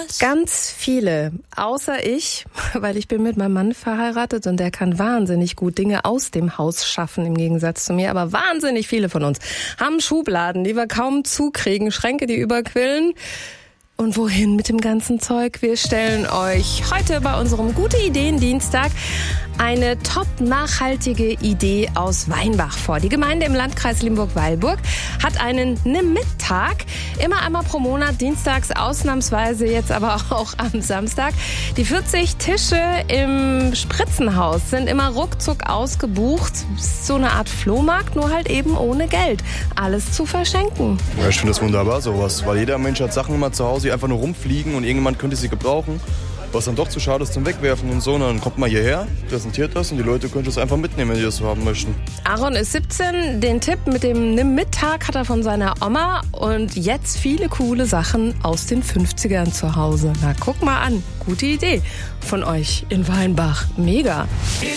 Ganz viele, außer ich, weil ich bin mit meinem Mann verheiratet und der kann wahnsinnig gut Dinge aus dem Haus schaffen, im Gegensatz zu mir. Aber wahnsinnig viele von uns haben Schubladen, die wir kaum zukriegen, Schränke, die überquillen. Und wohin mit dem ganzen Zeug? Wir stellen euch heute bei unserem Gute-Ideen-Dienstag eine top-nachhaltige Idee aus Weinbach vor. Die Gemeinde im Landkreis Limburg-Weilburg hat einen Nimm-mit-Tag. Immer einmal pro Monat, dienstags ausnahmsweise, jetzt aber auch am Samstag. Die 40 Tische im Spritzenhaus sind immer ruckzuck ausgebucht. So eine Art Flohmarkt, nur halt eben ohne Geld. Alles zu verschenken. Ja, ich finde das wunderbar, sowas. Weil jeder Mensch hat Sachen immer zu Hause, die einfach nur rumfliegen und irgendjemand könnte sie gebrauchen. Was dann doch zu schade ist zum Wegwerfen und so. Und dann kommt man hierher, präsentiert das und die Leute können das einfach mitnehmen, wenn sie das so haben möchten. Aaron ist 17. Den Tipp mit dem Nimm-mit-Tag hat er von seiner Oma. Und jetzt viele coole Sachen aus den 50ern zu Hause. Na, guck mal an. Gute Idee von euch in Weinbach. Mega.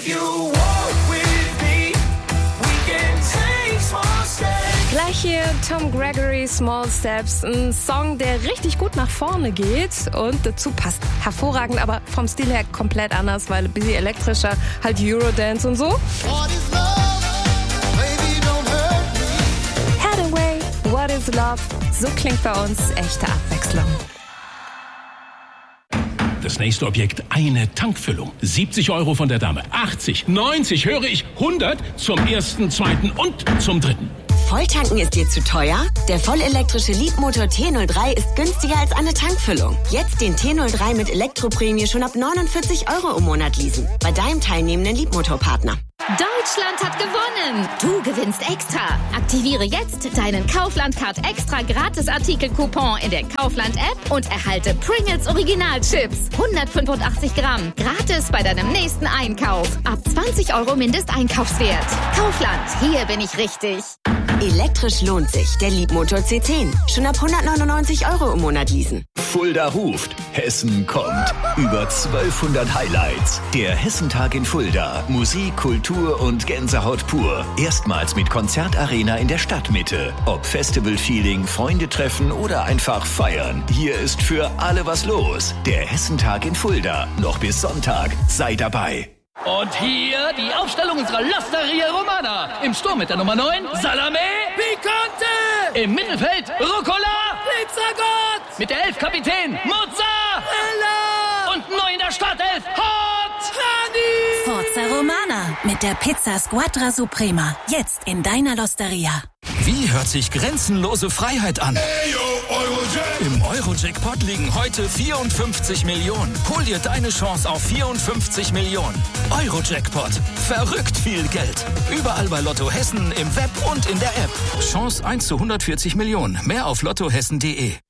Gleich hier Tom Gregory, Small Steps, ein Song, der richtig gut nach vorne geht und dazu passt hervorragend, aber vom Stil her komplett anders, weil ein bisschen elektrischer, halt Eurodance und so. Hathaway, What is Love, so klingt bei uns echte Abwechslung. Das nächste Objekt, eine Tankfüllung. 70 € von der Dame, 80, 90, höre ich, 100 zum ersten, zweiten und zum dritten. Volltanken ist dir zu teuer? Der vollelektrische Leapmotor T03 ist günstiger als eine Tankfüllung. Jetzt den T03 mit Elektroprämie schon ab 49 € im Monat leasen. Bei deinem teilnehmenden Leapmotor-Partner. Deutschland hat gewonnen! Du gewinnst extra. Aktiviere jetzt deinen Kaufland-Card extra Gratis-Artikel-Coupon in der Kaufland-App und erhalte Pringles Original-Chips. 185 Gramm. Gratis bei deinem nächsten Einkauf. Ab 20 € Mindesteinkaufswert. Kaufland, hier bin ich richtig. Elektrisch lohnt sich. Der Leapmotor C10. Schon ab 199 € im Monat leasen. Fulda ruft. Hessen kommt. Über 1200 Highlights. Der Hessentag in Fulda. Musik, Kultur und Gänsehaut pur. Erstmals mit Konzertarena in der Stadtmitte. Ob Festival-Feeling, Freunde treffen oder einfach feiern. Hier ist für alle was los. Der Hessentag in Fulda. Noch bis Sonntag. Sei dabei. Und hier die Aufstellung unserer L'Osteria Romana. Im Sturm mit der Nummer 9, Salame Picante. Im Mittelfeld, Rucola Pizzagott. Mit der 11 Kapitän, Mozzarella. Und neu in der Startelf, Hot Honey. Forza Romana mit der Pizza Squadra Suprema. Jetzt in deiner L'Osteria. Wie hört sich grenzenlose Freiheit an? Im Euro-Jackpot liegen heute 54 Millionen. Hol dir deine Chance auf 54 Millionen. Euro-Jackpot. Verrückt viel Geld. Überall bei Lotto Hessen, im Web und in der App. Chance 1 zu 140 Millionen. Mehr auf lottohessen.de.